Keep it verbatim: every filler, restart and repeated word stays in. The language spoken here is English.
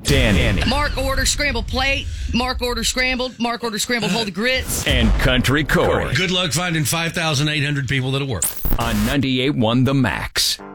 Danny. Mark order scrambled plate. Mark order scrambled. Mark order scrambled whole grits. And Country Corey. Good luck finding five thousand eight hundred people that'll work. On ninety-eight point one The Max.